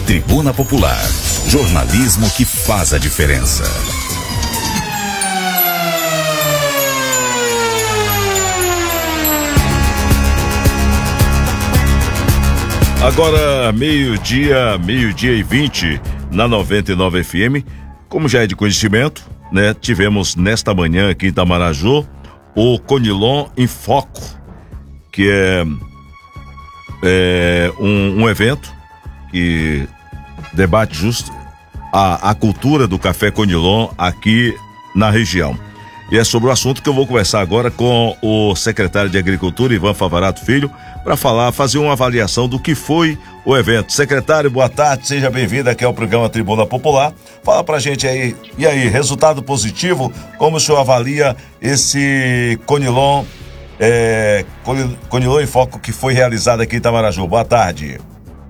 Tribuna Popular, jornalismo que faz a diferença. Agora meio-dia e 20 na 99 FM, como já é de conhecimento, né? Tivemos nesta manhã aqui em Itamaraju o Conilon em Foco, que é um evento que debate justo a cultura do café Conilon aqui na região. E é sobre o assunto que eu vou conversar agora com o secretário de Agricultura, Ivan Favarato Filho, para fazer uma avaliação do que foi o evento. Secretário, boa tarde, seja bem-vindo aqui ao programa Tribuna Popular. Fala pra gente aí, e aí, resultado positivo, como o senhor avalia esse Conilon em Foco que foi realizado aqui em Itamaraju? Boa tarde.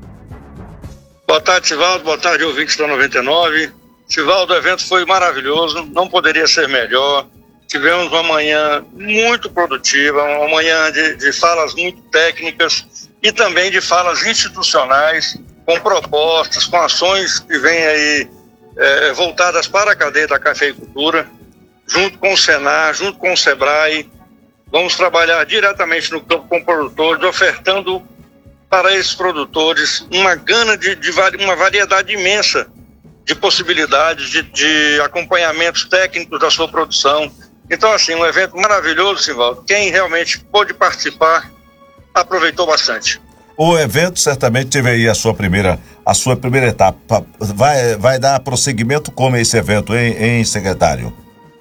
Boa tarde, Sivaldo, boa tarde, ouvintes da 99. Sivaldo, o evento foi maravilhoso, não poderia ser melhor. Tivemos uma manhã muito produtiva, uma manhã de falas muito técnicas e também de falas institucionais, com propostas, com ações que vêm aí voltadas para a cadeia da cafeicultura, junto com o Senar, junto com o Sebrae. Vamos trabalhar diretamente no campo com produtores, ofertando para esses produtores uma gama uma variedade imensa de possibilidades de acompanhamentos técnicos da sua produção. Então, assim, um evento maravilhoso, Sivaldo. Quem realmente pôde participar aproveitou bastante. O evento certamente teve aí a sua primeira etapa. Vai dar prosseguimento como esse evento, hein, secretário?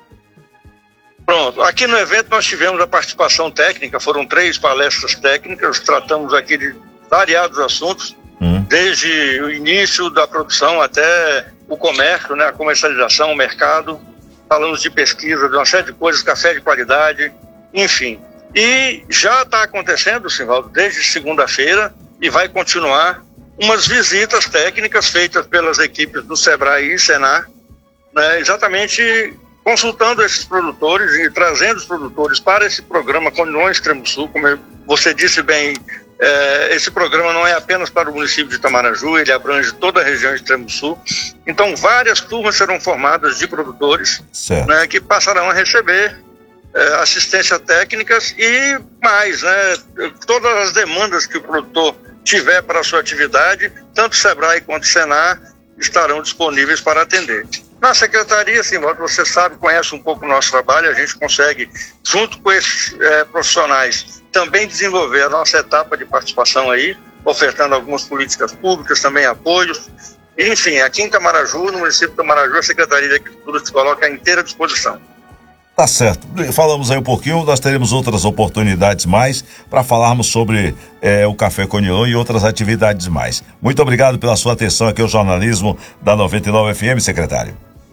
Pronto. Aqui no evento nós tivemos a participação técnica, foram 3 palestras técnicas, tratamos aqui de variados assuntos, desde o início da produção até o comércio, né, a comercialização, o mercado. Falamos de pesquisa, de uma série de coisas, café de qualidade, enfim. E já está acontecendo, Sivaldo, desde segunda-feira, e vai continuar, umas visitas técnicas feitas pelas equipes do Sebrae e Senar, né, exatamente consultando esses produtores e trazendo os produtores para esse programa Conilon Extremo Sul. Como você disse bem, esse programa não é apenas para o município de Itamaraju, ele abrange toda a região de Extremo Sul. Então, várias turmas serão formadas de produtores, né, que passarão a receber assistência técnicas e mais, né, todas as demandas que o produtor tiver para a sua atividade, tanto o Sebrae quanto o Senar estarão disponíveis para atender. Na secretaria, assim, você sabe, conhece um pouco o nosso trabalho, a gente consegue, junto com esses profissionais, também desenvolver a nossa etapa de participação aí, ofertando algumas políticas públicas, também apoios. Enfim, aqui em Itamaraju, no município de Itamaraju, a Secretaria de Agricultura se coloca à inteira disposição. Tá certo. Falamos aí um pouquinho, nós teremos outras oportunidades mais para falarmos sobre o Café Conilon e outras atividades mais. Muito obrigado pela sua atenção aqui ao jornalismo da 99 FM, secretário.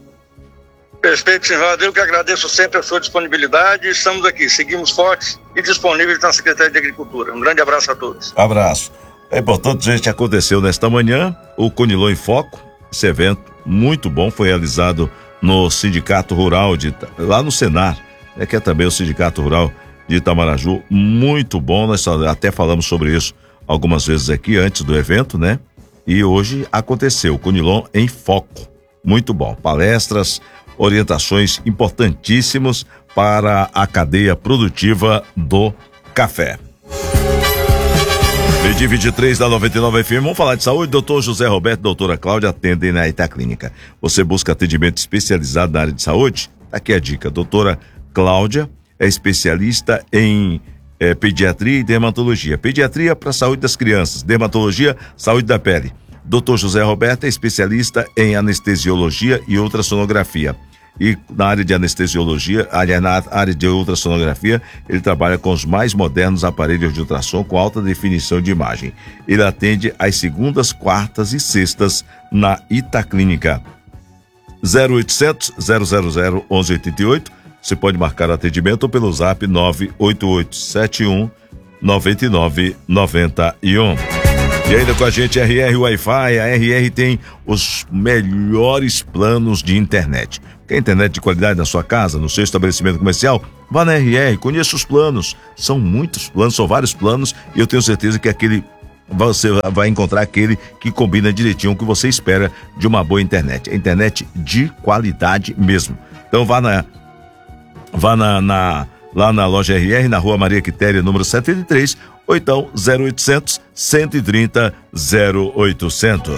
Perfeito, Sivaldo. Eu que agradeço sempre a sua disponibilidade. Estamos aqui, seguimos fortes e disponíveis na Secretaria de Agricultura. Um grande abraço a todos. Abraço. É importante, gente, aconteceu nesta manhã o Conilon em Foco. Esse evento muito bom, foi realizado no Sindicato Rural lá no Senar, né, que é também o Sindicato Rural de Itamaraju. Muito bom, nós até falamos sobre isso algumas vezes aqui antes do evento, né? E hoje aconteceu o Conilon em Foco. Muito bom. Palestras, orientações importantíssimas para a cadeia produtiva do café. Meio-dia 23 da 99 FM, vamos falar de saúde. Doutor José Roberto e doutora Cláudia atendem na Itaclínica. Você busca atendimento especializado na área de saúde? Aqui a dica. Doutora Cláudia é especialista em pediatria e dermatologia. Pediatria para a saúde das crianças, dermatologia, saúde da pele. Dr. José Roberto é especialista em anestesiologia e ultrassonografia. E na área de anestesiologia, na área de ultrassonografia, ele trabalha com os mais modernos aparelhos de ultrassom com alta definição de imagem. Ele atende às segundas, quartas e sextas na Itaclínica. 0800 000 1188. Você pode marcar atendimento pelo zap 98871 9991. E ainda com a gente, RR Wi-Fi. A RR tem os melhores planos de internet. Quer internet de qualidade na sua casa, no seu estabelecimento comercial? Vá na RR, conheça os planos. São muitos planos, são vários planos, e eu tenho certeza que aquele você vai encontrar aquele que combina direitinho o que você espera de uma boa internet. A internet de qualidade mesmo. Então vá lá na loja RR, na Rua Maria Quitéria, número 73, ou então 0800 130 0800.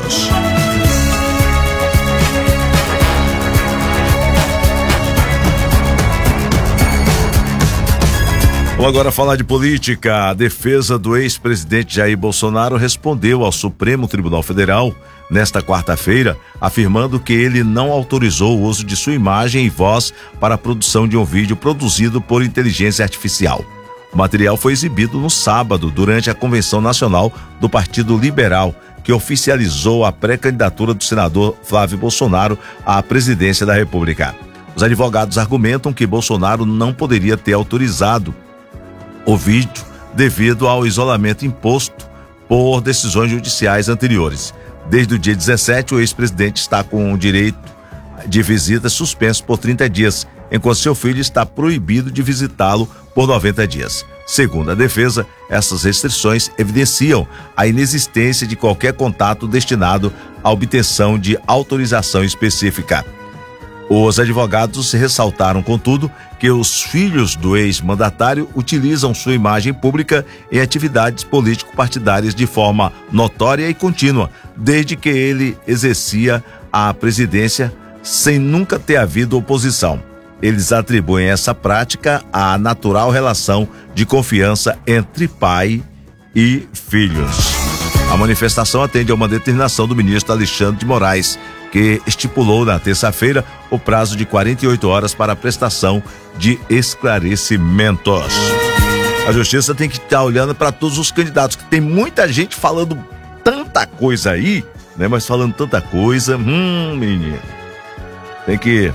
Vamos agora falar de política. A defesa do ex-presidente Jair Bolsonaro respondeu ao Supremo Tribunal Federal nesta quarta-feira, afirmando que ele não autorizou o uso de sua imagem e voz para a produção de um vídeo produzido por inteligência artificial. O material foi exibido no sábado, durante a Convenção Nacional do Partido Liberal, que oficializou a pré-candidatura do senador Flávio Bolsonaro à presidência da República. Os advogados argumentam que Bolsonaro não poderia ter autorizado o vídeo devido ao isolamento imposto por decisões judiciais anteriores. Desde o dia 17, o ex-presidente está com o direito de visita suspenso por 30 dias, enquanto seu filho está proibido de visitá-lo por 90 dias. Segundo a defesa, essas restrições evidenciam a inexistência de qualquer contato destinado à obtenção de autorização específica. Os advogados ressaltaram, contudo, que os filhos do ex-mandatário utilizam sua imagem pública em atividades político-partidárias de forma notória e contínua, desde que ele exercia a presidência sem nunca ter havido oposição. Eles atribuem essa prática à natural relação de confiança entre pai e filhos. A manifestação atende a uma determinação do ministro Alexandre de Moraes, que estipulou na terça-feira o prazo de 48 horas para a prestação de esclarecimentos. A justiça tem que estar olhando para todos os candidatos, que tem muita gente falando tanta coisa aí, né? Mas falando tanta coisa, menino, tem que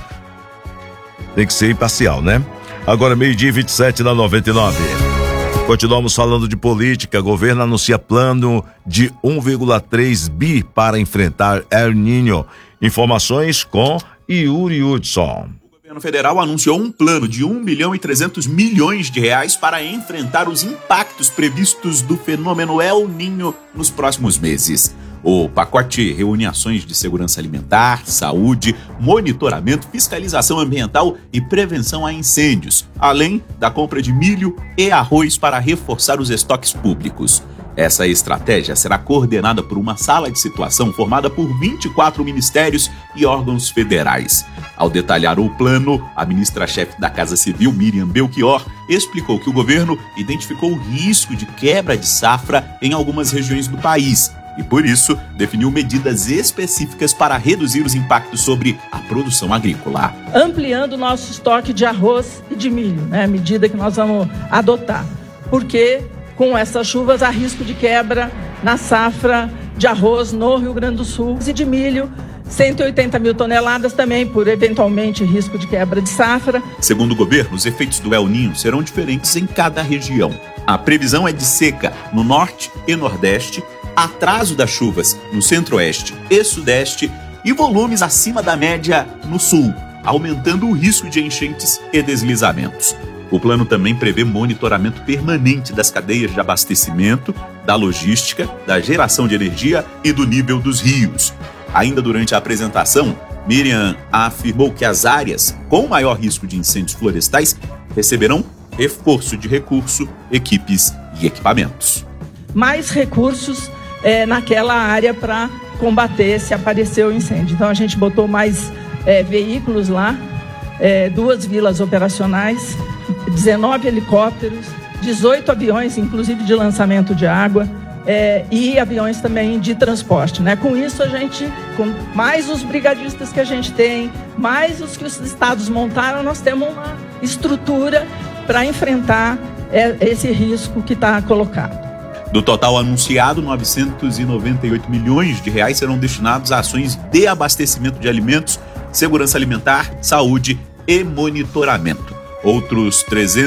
ser imparcial, né? Agora 12:27 na 99. Continuamos falando de política. Governo anuncia plano de 1,3 bi para enfrentar El Niño. Informações com Yuri Hudson. O governo federal anunciou um plano de 1,3 bilhão de reais para enfrentar os impactos previstos do fenômeno El Niño nos próximos meses. O pacote reúne ações de segurança alimentar, saúde, monitoramento, fiscalização ambiental e prevenção a incêndios, além da compra de milho e arroz para reforçar os estoques públicos. Essa estratégia será coordenada por uma sala de situação formada por 24 ministérios e órgãos federais. Ao detalhar o plano, a ministra-chefe da Casa Civil, Miriam Belchior, explicou que o governo identificou o risco de quebra de safra em algumas regiões do país e, por isso, definiu medidas específicas para reduzir os impactos sobre a produção agrícola. Ampliando o nosso estoque de arroz e de milho, né? Medida que nós vamos adotar, porque com essas chuvas há risco de quebra na safra de arroz no Rio Grande do Sul e de milho, 180 mil toneladas também por eventualmente risco de quebra de safra. Segundo o governo, os efeitos do El Niño serão diferentes em cada região. A previsão é de seca no norte e nordeste, atraso das chuvas no centro-oeste e sudeste e volumes acima da média no sul, aumentando o risco de enchentes e deslizamentos. O plano também prevê monitoramento permanente das cadeias de abastecimento, da logística, da geração de energia e do nível dos rios. Ainda durante a apresentação, Miriam afirmou que as áreas com maior risco de incêndios florestais receberão reforço de recurso, equipes e equipamentos. Mais recursos naquela área para combater se aparecer o incêndio. Então a gente botou mais veículos lá, 2 vilas operacionais, 19 helicópteros, 18 aviões, inclusive de lançamento de água, e aviões também de transporte, né? Com isso a gente, com mais os brigadistas que a gente tem, mais os que os estados montaram, nós temos uma estrutura para enfrentar esse risco que está colocado. Do total anunciado, 998 milhões de reais serão destinados a ações de abastecimento de alimentos, segurança alimentar, saúde e monitoramento. Outros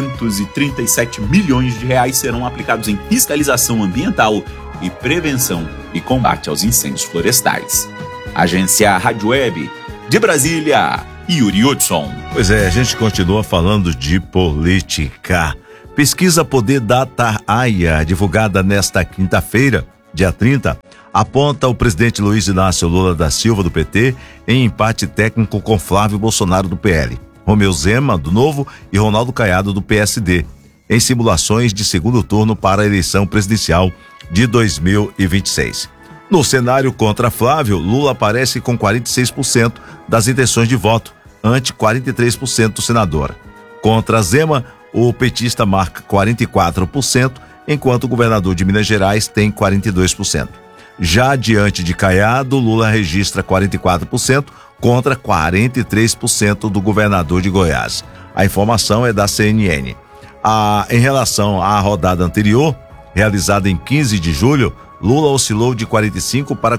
337 milhões de reais serão aplicados em fiscalização ambiental e prevenção e combate aos incêndios florestais. Agência Rádio Web de Brasília, Yuri Hudson. Pois é, a gente continua falando de política. Pesquisa Poder Data AIA, divulgada nesta quinta-feira, dia 30, aponta o presidente Luiz Inácio Lula da Silva, do PT, em empate técnico com Flávio Bolsonaro, do PL, Romeu Zema, do Novo, e Ronaldo Caiado, do PSD, em simulações de segundo turno para a eleição presidencial de 2026. No cenário contra Flávio, Lula aparece com 46% das intenções de voto, ante 43% do senador. Contra Zema, o petista marca 44%, enquanto o governador de Minas Gerais tem 42%. Já diante de Caiado, Lula registra 44% contra 43% do governador de Goiás. A informação é da CNN. Em relação à rodada anterior, realizada em 15 de julho, Lula oscilou de 45% para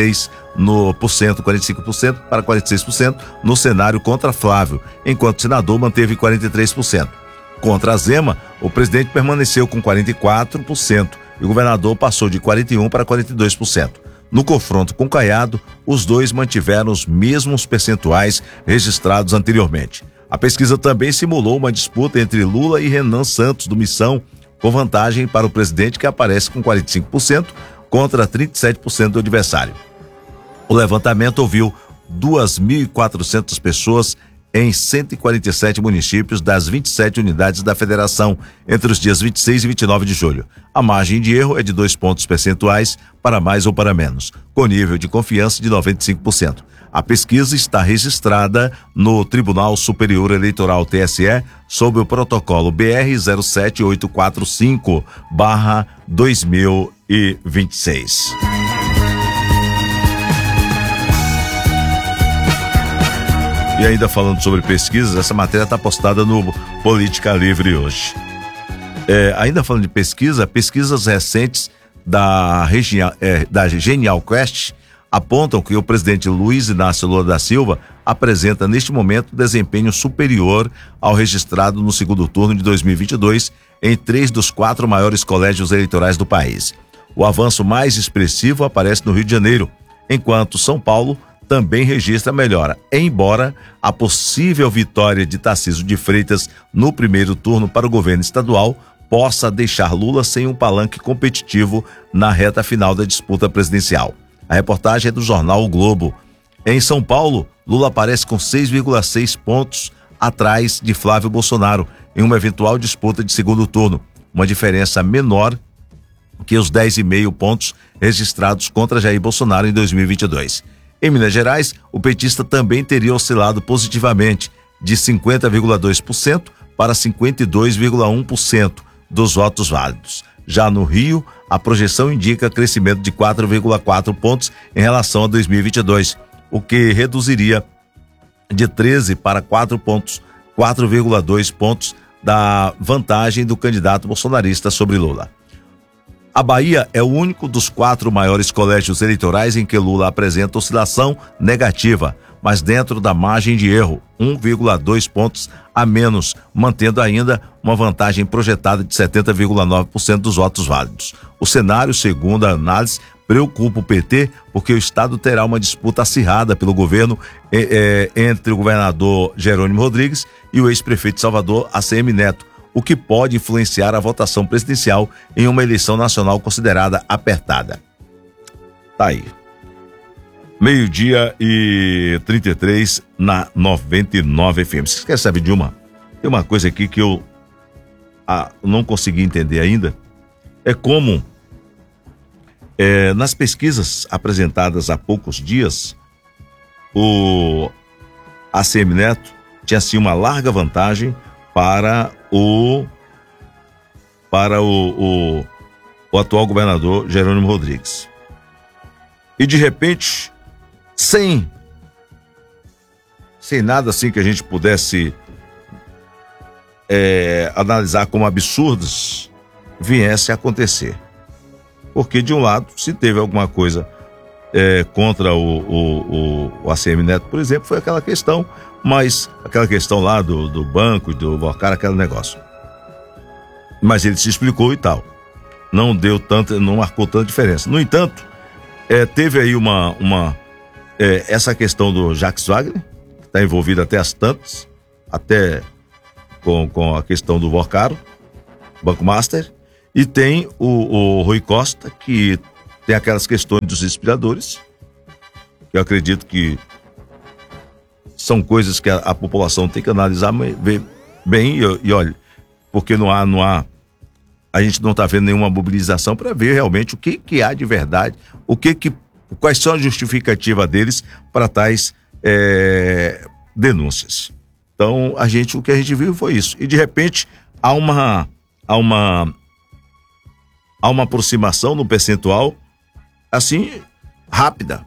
46% no cenário contra Flávio, enquanto o senador manteve 43%. Contra Zema, o presidente permaneceu com 44% e o governador passou de 41% para 42%. No confronto com Caiado, os dois mantiveram os mesmos percentuais registrados anteriormente. A pesquisa também simulou uma disputa entre Lula e Renan Santos, do Missão, com vantagem para o presidente, que aparece com 45% contra 37% do adversário. O levantamento ouviu 2.400 pessoas em 147 municípios das 27 unidades da federação entre os dias 26 e 29 de julho. A margem de erro é de 2 pontos percentuais para mais ou para menos, com nível de confiança de 95%. A pesquisa está registrada no Tribunal Superior Eleitoral, TSE, sob o protocolo BR 07845/2026. E ainda falando sobre pesquisas, essa matéria está postada no Política Livre hoje. Ainda falando de pesquisas recentes da Genial Quest apontam que o presidente Luiz Inácio Lula da Silva apresenta neste momento desempenho superior ao registrado no segundo turno de 2022 em 3 dos 4 maiores colégios eleitorais do país. O avanço mais expressivo aparece no Rio de Janeiro, enquanto São Paulo também registra melhora, embora a possível vitória de Tarcísio de Freitas no primeiro turno para o governo estadual possa deixar Lula sem um palanque competitivo na reta final da disputa presidencial. A reportagem é do jornal O Globo. Em São Paulo, Lula aparece com 6,6 pontos atrás de Flávio Bolsonaro em uma eventual disputa de segundo turno, uma diferença menor que os 10,5 pontos registrados contra Jair Bolsonaro em 2022. Em Minas Gerais, o petista também teria oscilado positivamente, de 50,2% para 52,1% dos votos válidos. Já no Rio, a projeção indica crescimento de 4,4 pontos em relação a 2022, o que reduziria de 13 para 4,2 pontos da vantagem do candidato bolsonarista sobre Lula. A Bahia é o único dos 4 maiores colégios eleitorais em que Lula apresenta oscilação negativa, mas dentro da margem de erro, 1,2 pontos a menos, mantendo ainda uma vantagem projetada de 70,9% dos votos válidos. O cenário, segundo a análise, preocupa o PT porque o estado terá uma disputa acirrada pelo governo entre o governador Jerônimo Rodrigues e o ex-prefeito de Salvador, ACM Neto, o que pode influenciar a votação presidencial em uma eleição nacional considerada apertada. Tá aí. 12:33 na 99 FM. Vocês querem saber de uma? Tem uma coisa aqui que eu não consegui entender ainda. É como nas pesquisas apresentadas há poucos dias, o ACM Neto tinha assim uma larga vantagem para o atual governador Jerônimo Rodrigues. E de repente, sem nada assim que a gente pudesse analisar como absurdos, viesse a acontecer. Porque de um lado, se teve alguma coisa contra o ACM Neto, por exemplo, foi aquela questão, mas aquela questão lá do banco, do Vorcar, aquele negócio. Mas ele se explicou e tal. Não marcou tanta diferença. No entanto, teve aí essa questão do Jacques Wagner, que está envolvido até as tantas, até com a questão do Vorcaro, Banco Master, e tem o Rui Costa, que Tem aquelas questões dos respiradores, que eu acredito que são coisas que a população tem que analisar ver bem e olha, porque não há, a gente não está vendo nenhuma mobilização para ver realmente o que há de verdade, quais são a justificativa deles para tais denúncias. Então, o que a gente viu foi isso. E de repente há uma aproximação no percentual assim rápida.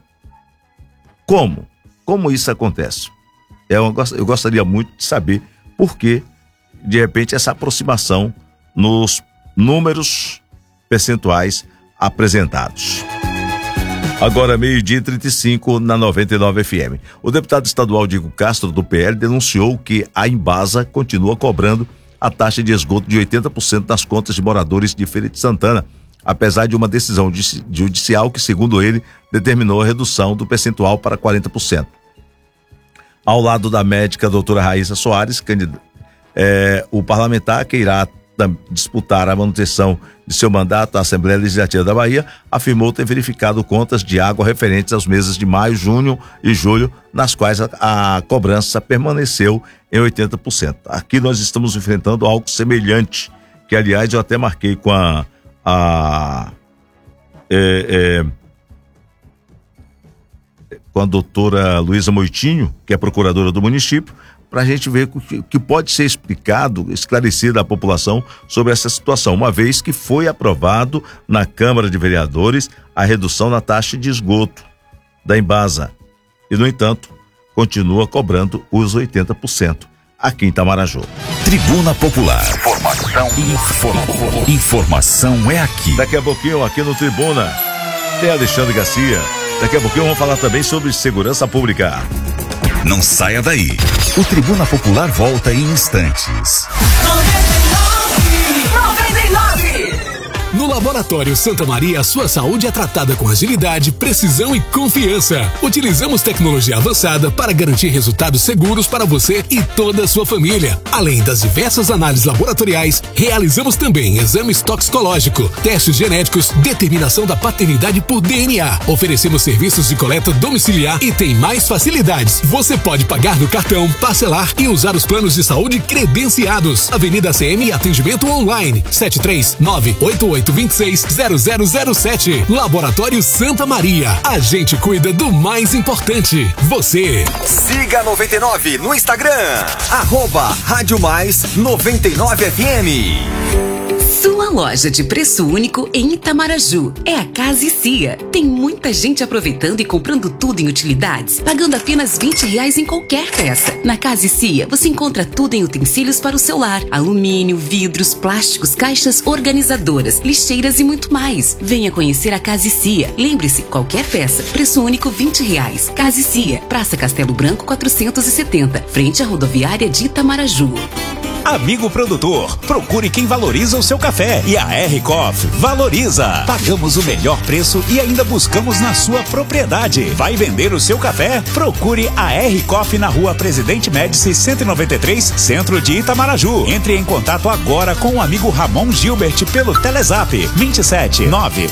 Como isso acontece? Eu gostaria muito de saber por que, de repente, essa aproximação nos números percentuais apresentados. Agora, 12:35 na 99 FM. O deputado estadual Diego Castro, do PL, denunciou que a Embasa continua cobrando a taxa de esgoto de 80% das contas de moradores de Feira de Santana, apesar de uma decisão judicial que, segundo ele, determinou a redução do percentual para 40%. Ao lado da médica doutora Raíssa Soares, o parlamentar que irá disputar a manutenção de seu mandato à Assembleia Legislativa da Bahia, afirmou ter verificado contas de água referentes aos meses de maio, junho e julho, nas quais a cobrança permaneceu em 80%. Aqui nós estamos enfrentando algo semelhante, que aliás eu até marquei com com a doutora Luísa Moitinho, que é procuradora do município, para a gente ver o que pode ser esclarecido à população sobre essa situação, uma vez que foi aprovado na Câmara de Vereadores a redução na taxa de esgoto da Embasa. E, no entanto, continua cobrando os 80% aqui em Itamaraju. Tribuna Popular. Informação é aqui. Daqui a pouquinho, aqui no Tribuna, tem Alexandre Garcia. Daqui a pouquinho vamos falar também sobre segurança pública. Não saia daí. O Tribuna Popular volta em instantes. 99. No Laboratório Santa Maria, sua saúde é tratada com agilidade, precisão e confiança. Utilizamos tecnologia avançada para garantir resultados seguros para você e toda a sua família. Além das diversas análises laboratoriais, realizamos também exames toxicológicos, testes genéticos, determinação da paternidade por DNA. Oferecemos serviços de coleta domiciliar e tem mais facilidades. Você pode pagar no cartão, parcelar e usar os planos de saúde credenciados. Avenida CM, atendimento online, 73988260007. Laboratório Santa Maria. A gente cuida do mais importante, você. Siga 99 no Instagram, @Rádio Mais 99 FM. Sua loja de preço único em Itamaraju é a Casa e Cia. Tem muita gente aproveitando e comprando tudo em utilidades, pagando apenas R$20 em qualquer peça. Na Casa e Cia você encontra tudo em utensílios para o seu lar: alumínio, vidros, plásticos, caixas organizadoras, lixeiras e muito mais. Venha conhecer a Casa e Cia. Lembre-se, qualquer peça, preço único R$20. Casa e Cia, Praça Castelo Branco 470, frente à rodoviária de Itamaraju. Amigo produtor, procure quem valoriza o seu café, e a R-Coffee valoriza. Pagamos o melhor preço e ainda buscamos na sua propriedade. Vai vender o seu café? Procure a R-Coffee na Rua Presidente Médici 193, centro de Itamaraju. Entre em contato agora com o amigo Ramon Gilbert pelo Telezap 27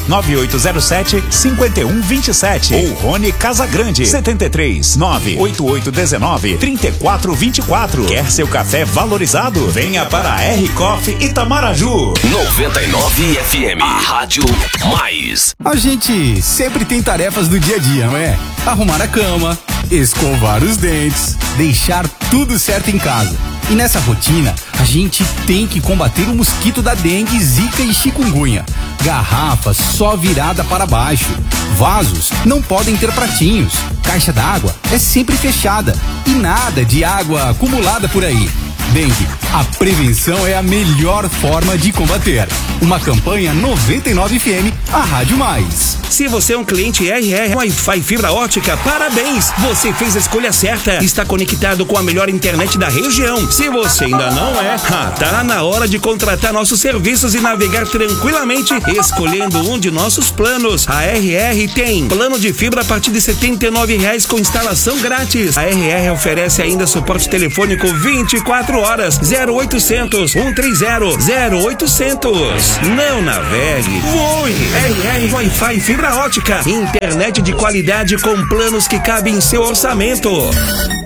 99807 5127 ou Rony Casagrande 73 98819 3424. Quer seu café valorizado? Venha para a R-Coffee Itamaraju. 99 FM, a Rádio Mais. A gente sempre tem tarefas do dia a dia, não é? Arrumar a cama, escovar os dentes, deixar tudo certo em casa. E nessa rotina, a gente tem que combater o mosquito da dengue, zika e chikungunya. Garrafas só virada para baixo. Vasos não podem ter pratinhos. Caixa d'água é sempre fechada. E nada de água acumulada por aí. Dengue, a prevenção é a melhor forma de combater. Uma campanha 99 FM, a Rádio Mais. Se você é um cliente RR Wi-Fi fibra ótica, parabéns! Você fez a escolha certa. Está conectado com a melhor internet da região. Se você ainda não é, tá na hora de contratar nossos serviços e navegar tranquilamente, escolhendo um de nossos planos. A RR tem plano de fibra a partir de R$79 com instalação grátis. A RR oferece ainda suporte telefônico 24 horas. 0800 130 0800. Não navegue, voe. RR Wi-Fi fibra ótica. Internet de qualidade com planos que cabem em seu orçamento.